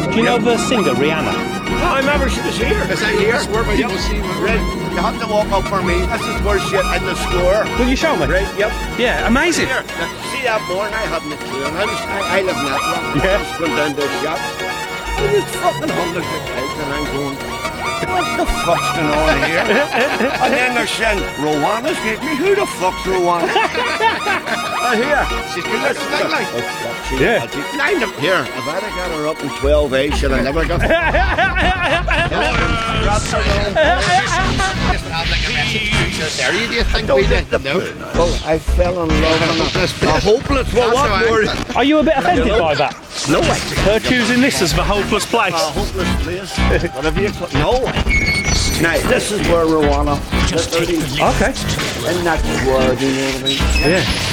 Do you know the singer Rihanna? I remember she was here. Is that here? Where were you? Right. You have to walk up for me. This is where shit in the score. Will you show me? Right, yep. Yeah, amazing. Here, see that morning I hadn't a clue. And I live in that one. Yeah. I was going down to the shop. And there's fucking hundreds of kids and I'm going, what the fuck's going on here? And then they're saying, Rowanna's getting me. Who the fuck's Rowanna? Here. She's good looking, like. Oh, fuck, she Yeah. Nine of here. If I'd have got her up in 12A, should I never got There, do you think we did? No. Well, I fell in love with a hopeless. Well, what more? Are you a bit offended by that? No way. Her choosing this as the hopeless place. A hopeless place. Whatever you call. No way. Now, this is where Rowanna. Okay. And that's where, do you know what I mean? Yeah.